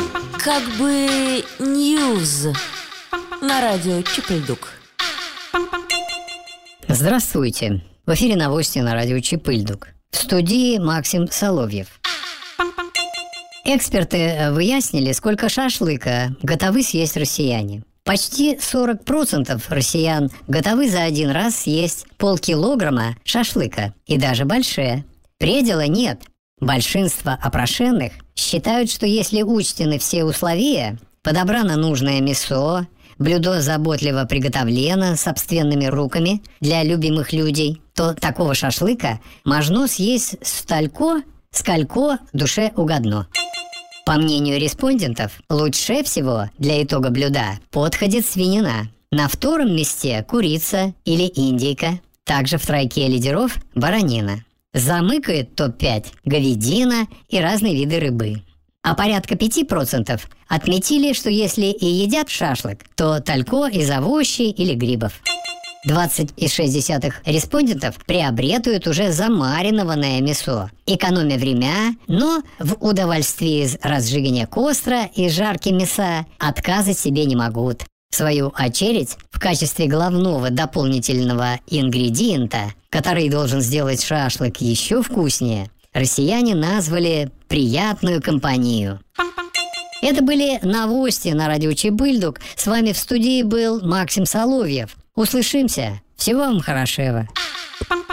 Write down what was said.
Как бы ньюз на радио Чипыльдук. Здравствуйте! В эфире новости на радио Чипыльдук. В студии Максим Соловьев. Эксперты выяснили, сколько шашлыка готовы съесть россияне. Почти 40% россиян готовы за один раз съесть полкилограмма шашлыка, и даже больше. Предела нет. Большинство опрошенных считают, что если учтены все условия, подобрано нужное мясо, блюдо заботливо приготовлено собственными руками для любимых людей, то такого шашлыка можно съесть столько, сколько душе угодно. По мнению респондентов, лучше всего для итога блюда подходит свинина. На втором месте курица или индейка. Также в тройке лидеров баранина. Замыкает топ-5 говядина и разные виды рыбы. А порядка 5% отметили, что если и едят шашлык, то только из овощей или грибов. 20,6 респондентов приобретают уже замаринованное мясо, экономя время, но в удовольствии разжигания костра и жарки мяса отказать себе не могут. В свою очередь, в качестве главного дополнительного ингредиента, который должен сделать шашлык еще вкуснее, россияне назвали приятную компанию. Это были новости на радио Чипыльдук. С вами в студии был Максим Соловьев. Услышимся. Всего вам хорошего.